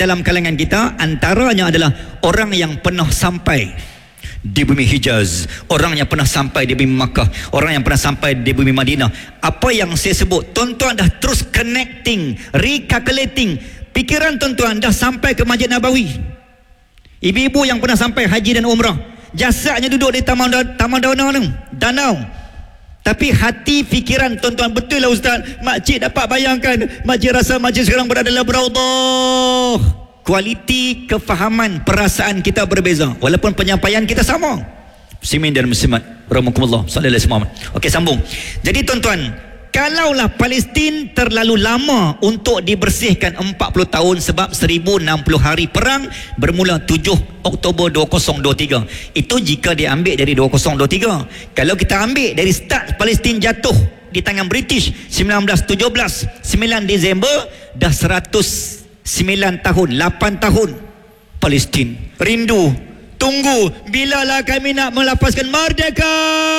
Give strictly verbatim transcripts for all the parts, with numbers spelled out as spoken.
dalam kalangan kita, antaranya adalah orang yang pernah sampai di bumi Hijaz, orang yang pernah sampai di bumi Makkah, orang yang pernah sampai di bumi Madinah. Apa yang saya sebut, tuan-tuan dah terus connecting, recalculating. Pikiran tuan-tuan dah sampai ke Masjid Nabawi. Ibu-ibu yang pernah sampai haji dan umrah, jasadnya duduk di taman taman danau tu, danau. Tapi hati fikiran tuan-tuan, betul lah ustaz, makcik dapat bayangkan, makcik rasa makcik sekarang berada dalam Raudhah. Kualiti kefahaman perasaan kita berbeza walaupun penyampaian kita sama. Muslimin dan muslimat rahimakumullah, sallallahu alaihi wasallam. Okey, sambung. Jadi tuan-tuan, kalaulah Palestin terlalu lama untuk dibersihkan, empat puluh tahun, sebab seribu enam puluh hari perang bermula tujuh Oktober dua ribu dua puluh tiga. Itu jika diambil dari dua ribu dua puluh tiga. Kalau kita ambil dari start Palestin jatuh di tangan British sembilan belas tujuh belas, sembilan Disember, dah seratus sembilan tahun, lapan tahun Palestin rindu, tunggu bilalah kami nak melepaskan merdeka.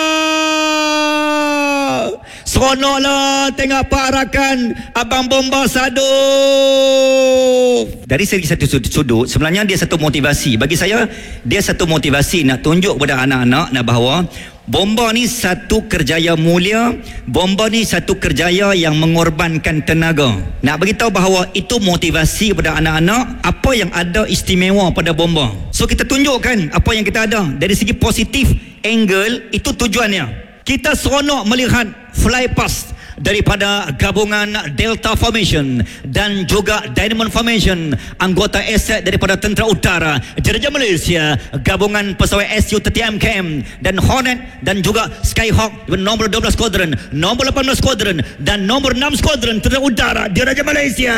Seronoklah tengok Pak Rakan, Abang Bomba Sado. Dari segi satu sudut, sebenarnya dia satu motivasi. Bagi saya, dia satu motivasi nak tunjuk kepada anak-anak nak bahawa bomba ni satu kerjaya mulia, bomba ni satu kerjaya yang mengorbankan tenaga. Nak beritahu bahawa itu motivasi kepada anak-anak, apa yang ada istimewa pada bomba. So kita tunjukkan apa yang kita ada. Dari segi positif angle, itu tujuannya. Kita seronok melihat fly past daripada gabungan Delta Formation dan juga Dynamon Formation, anggota aset daripada Tentera Utara Diraja Malaysia, gabungan pesawat S U tiga puluh M K M dan Hornet dan juga Skyhawk nombor dua belas Squadron, nombor lapan belas Squadron dan nombor enam Squadron Tentera Utara Diraja Malaysia.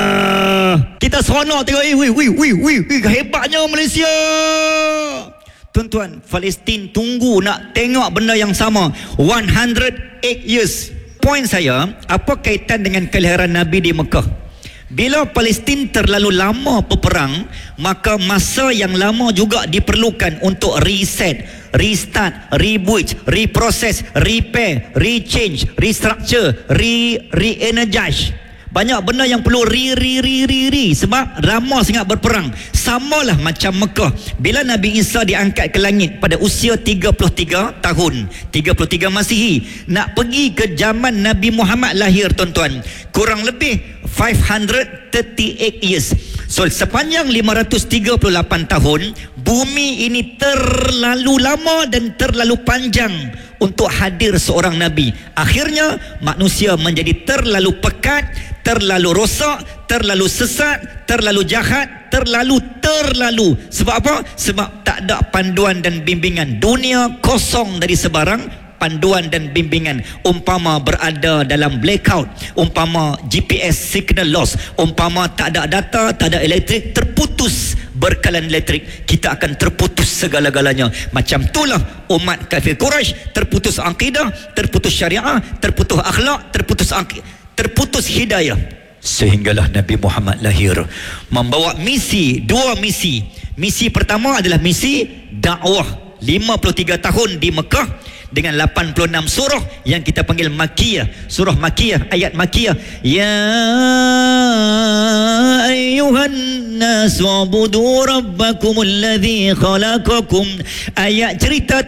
Kita seronok tengok, eh, wih, wih, wih, wih, wih, hebatnya Malaysia. Tuan-tuan, Palestin tunggu nak tengok benda yang sama. one hundred eight years. Poin saya, apa kaitan dengan kelahiran Nabi di Mekah? Bila Palestin terlalu lama berperang, maka masa yang lama juga diperlukan untuk reset, restart, reboot, reprocess, repair, rechange, restructure, re re-energize. Banyak benda yang perlu ri ri ri ri ri sebab lama sangat berperang. Samalah macam Mekah. Bila Nabi Isa diangkat ke langit pada usia tiga puluh tiga tahun, tiga puluh tiga Masihi, nak pergi ke zaman Nabi Muhammad lahir, tuan-tuan, kurang lebih five hundred thirty-eight years. So sepanjang lima ratus tiga puluh lapan tahun, bumi ini terlalu lama dan terlalu panjang untuk hadir seorang Nabi. Akhirnya manusia menjadi terlalu pekat, terlalu rosak, terlalu sesat, terlalu jahat, terlalu terlalu. Sebab apa? Sebab tak ada panduan dan bimbingan. Dunia kosong dari sebarang panduan dan bimbingan. Umpama berada dalam blackout, umpama G P S signal loss, umpama tak ada data, tak ada elektrik, terputus berkalan elektrik, kita akan terputus segala-galanya. Macam itulah umat kafir Quraisy, terputus akidah, terputus syariah, terputus akhlak, terputus akid, terputus hidayah. Sehinggalah Nabi Muhammad lahir membawa misi, dua misi. Misi pertama adalah misi dakwah, lima puluh tiga tahun di Mekah dengan lapan puluh enam surah yang kita panggil Makkiyah. Surah Makkiyah, ayat Makkiyah. Ya ayyuhan nas wa'budu rabbakumul ladzi khalaqakum. Ayat cerita